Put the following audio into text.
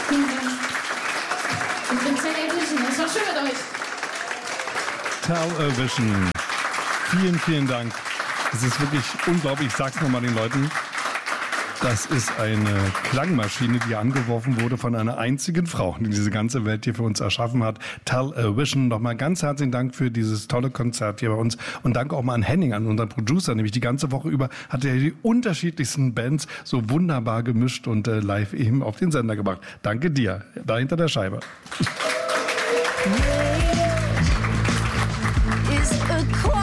Vielen Dank. Ich bin Television. Es war schön mit euch. Television. Vielen, vielen Dank. Es ist wirklich unglaublich. Ich sag's nochmal den Leuten. Das ist eine Klangmaschine, die angeworfen wurde von einer einzigen Frau, die diese ganze Welt hier für uns erschaffen hat. Television. Nochmal ganz herzlichen Dank für dieses tolle Konzert hier bei uns. Und danke auch mal an Henning, an unseren Producer. Nämlich die ganze Woche über hat er die unterschiedlichsten Bands so wunderbar gemischt und live eben auf den Sender gebracht. Danke dir, da hinter der Scheibe. Is a